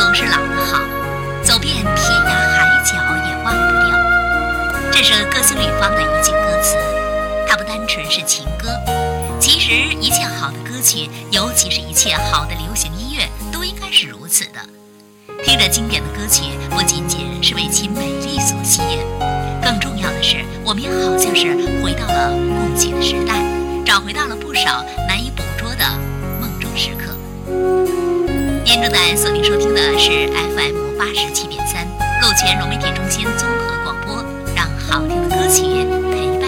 总是老的好，走遍天涯海角也忘不掉。这是歌星吕方的一句歌词，它不单纯是情歌，其实一切好的歌曲，尤其是一切好的流行音乐，都应该是如此的。听着经典的歌曲，不仅仅是为其美丽所吸引，更重要的是，我们也好像是回到了过去的时代，找回到了不少难以捕捉的梦中时刻。您正在锁定收听的是 FM 87.3陆泉融媒体中心综合广播，让好听的歌曲陪伴